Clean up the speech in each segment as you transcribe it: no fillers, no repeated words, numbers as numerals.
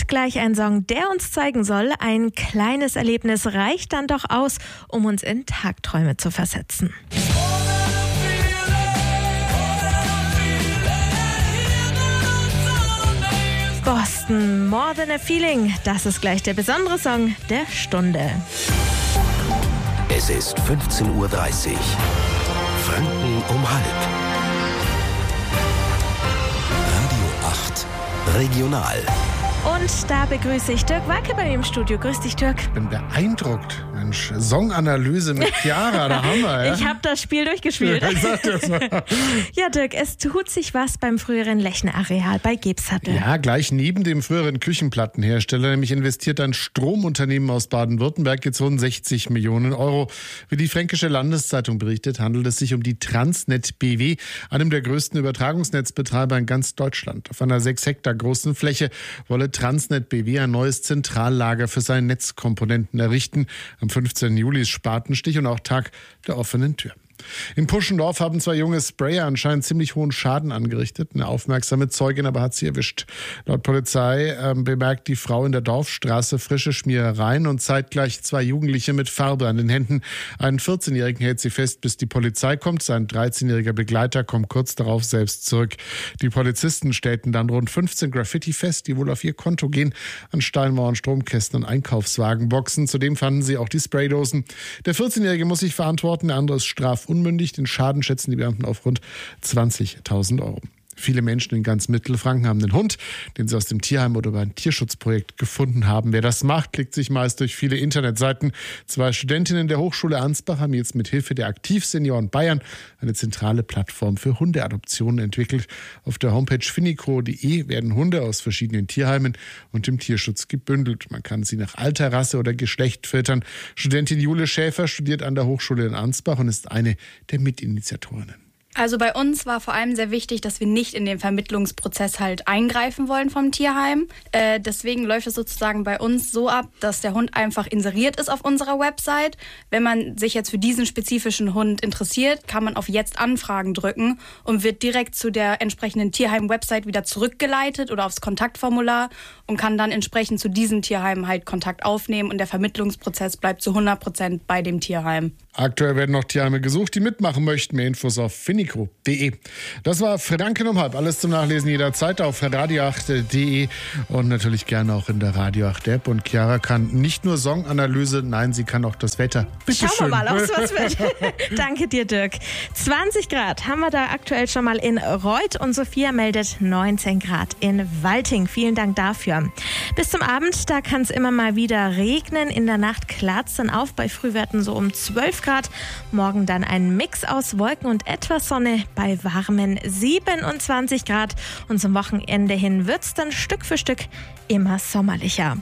Und gleich ein Song, der uns zeigen soll, ein kleines Erlebnis reicht dann doch aus, um uns in Tagträume zu versetzen. Boston, More Than a Feeling, das ist gleich der besondere Song der Stunde. Es ist 15:30 Uhr. Franken um halb. Radio 8 Regional. Und da begrüße ich Dirk Wacke bei mir im Studio. Grüß dich, Dirk. Ich bin beeindruckt. Mensch, Songanalyse mit Chiara, da haben wir, ja? Ich habe das Spiel durchgespielt. Ich sag das mal. Ja, Dirk, es tut sich was beim früheren Lechner-Areal bei Gebsattel. Ja, gleich neben dem früheren Küchenplattenhersteller, nämlich investiert ein Stromunternehmen aus Baden-Württemberg jetzt rund 60 Millionen Euro. Wie die Fränkische Landeszeitung berichtet, handelt es sich um die Transnet BW, einem der größten Übertragungsnetzbetreiber in ganz Deutschland. Auf einer 6 Hektar großen Fläche wolle Transnet BW ein neues Zentrallager für seine Netzkomponenten errichten. Am 15. Juli ist Spatenstich und auch Tag der offenen Tür. In Puschendorf haben 2 junge Sprayer anscheinend ziemlich hohen Schaden angerichtet. Eine aufmerksame Zeugin aber hat sie erwischt. Laut Polizei bemerkt die Frau in der Dorfstraße frische Schmierereien und zeitgleich 2 Jugendliche mit Farbe an den Händen. Einen 14-Jährigen hält sie fest, bis die Polizei kommt. Sein 13-jähriger Begleiter kommt kurz darauf selbst zurück. Die Polizisten stellten dann rund 15 Graffiti fest, die wohl auf ihr Konto gehen. An Steinmauern, Stromkästen und Einkaufswagenboxen. Zudem fanden sie auch die Spraydosen. Der 14-Jährige muss sich verantworten, der andere ist strafunmündig. Den Schaden schätzen die Beamten auf rund 20.000 Euro. Viele Menschen in ganz Mittelfranken haben einen Hund, den sie aus dem Tierheim oder über ein Tierschutzprojekt gefunden haben. Wer das macht, klickt sich meist durch viele Internetseiten. 2 Studentinnen der Hochschule Ansbach haben jetzt mit Hilfe der Aktivsenioren Bayern eine zentrale Plattform für Hundeadoptionen entwickelt. Auf der Homepage finico.de werden Hunde aus verschiedenen Tierheimen und dem Tierschutz gebündelt. Man kann sie nach Alter, Rasse oder Geschlecht filtern. Studentin Jule Schäfer studiert an der Hochschule in Ansbach und ist eine der Mitinitiatorinnen. Also bei uns war vor allem sehr wichtig, dass wir nicht in den Vermittlungsprozess halt eingreifen wollen vom Tierheim. Deswegen läuft es sozusagen bei uns so ab, dass der Hund einfach inseriert ist auf unserer Website. Wenn man sich jetzt für diesen spezifischen Hund interessiert, kann man auf Jetzt Anfragen drücken und wird direkt zu der entsprechenden Tierheim-Website wieder zurückgeleitet oder aufs Kontaktformular und kann dann entsprechend zu diesem Tierheim halt Kontakt aufnehmen und der Vermittlungsprozess bleibt zu 100% bei dem Tierheim. Aktuell werden noch Tierheime gesucht, die mitmachen möchten. Mehr Infos auf finico.de. Das war Franken um halb. Alles zum Nachlesen jederzeit auf radio8.de und natürlich gerne auch in der Radio 8 App. Und Chiara kann nicht nur Songanalyse, nein, sie kann auch das Wetter. Bitte Schauen wir mal, ob es was wird. Danke dir, Dirk. 20 Grad haben wir da aktuell schon mal in Reuth und Sophia meldet 19 Grad in Walting. Vielen Dank dafür. Bis zum Abend, da kann es immer mal wieder regnen. In der Nacht klart es dann auf, bei Frühwerten so um 12 Grad. Morgen dann ein Mix aus Wolken und etwas Sonne bei warmen 27 Grad. Und zum Wochenende hin wird es dann Stück für Stück immer sommerlicher.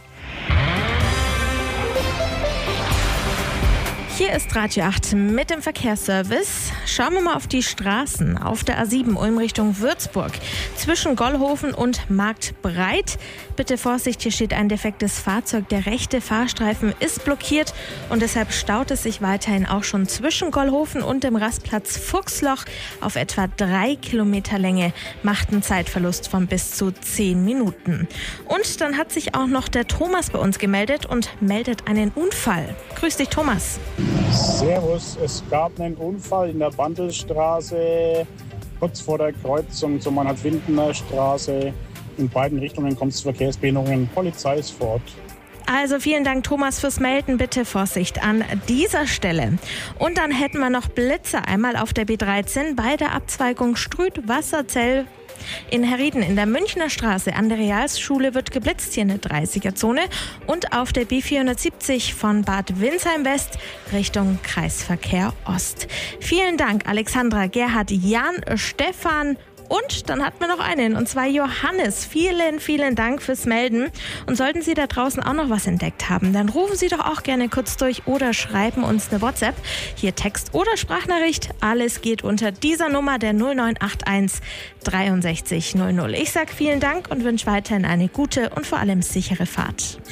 Hier ist Radio 8 mit dem Verkehrsservice. Schauen wir mal auf die Straßen. Auf der A7 Ulm Richtung Würzburg. Zwischen Gollhofen und Marktbreit. Bitte Vorsicht, hier steht ein defektes Fahrzeug. Der rechte Fahrstreifen ist blockiert und deshalb staut es sich weiterhin auch schon zwischen Gollhofen und dem Rastplatz Fuchsloch auf etwa 3 Kilometer Länge. Macht einen Zeitverlust von bis zu 10 Minuten. Und dann hat sich auch noch der Thomas bei uns gemeldet und meldet einen Unfall. Grüß dich, Thomas. Servus, es gab einen Unfall in der Bandelstraße, kurz vor der Kreuzung zur Meinhard-Windener Straße. In beiden Richtungen kommt es zu Verkehrsbehinderungen. Polizei ist vor Ort. Also vielen Dank, Thomas, fürs Melden. Bitte Vorsicht an dieser Stelle. Und dann hätten wir noch Blitze. Einmal auf der B13 bei der Abzweigung Strüth-Wasserzell. In Herrieden in der Münchner Straße an der Realschule wird geblitzt, hier eine 30er-Zone. Und auf der B470 von Bad Windsheim West Richtung Kreisverkehr Ost. Vielen Dank, Alexandra, Gerhard, Jan, Stefan. Und dann hatten wir noch einen, und zwar Johannes. Vielen, vielen Dank fürs Melden. Und sollten Sie da draußen auch noch was entdeckt haben, dann rufen Sie doch auch gerne kurz durch oder schreiben uns eine WhatsApp. Hier Text oder Sprachnachricht. Alles geht unter dieser Nummer, der 0981 63 00. Ich sage vielen Dank und wünsche weiterhin eine gute und vor allem sichere Fahrt.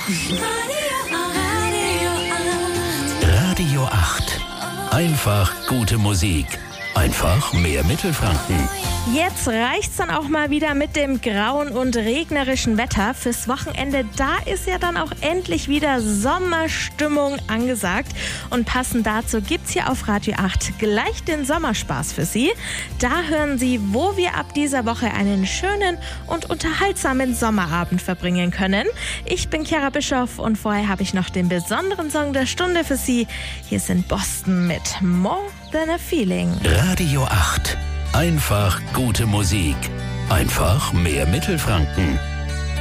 Radio 8. Einfach gute Musik. Einfach mehr Mittelfranken. Jetzt reicht's dann auch mal wieder mit dem grauen und regnerischen Wetter. Fürs Wochenende, da ist ja dann auch endlich wieder Sommerstimmung angesagt. Und passend dazu gibt's hier auf Radio 8 gleich den Sommerspaß für Sie. Da hören Sie, wo wir ab dieser Woche einen schönen und unterhaltsamen Sommerabend verbringen können. Ich bin Chiara Bischoff und vorher habe ich noch den besonderen Song der Stunde für Sie. Hier sind Boston mit More Than a Feeling. Radio 8. Einfach gute Musik. Einfach mehr Mittelfranken.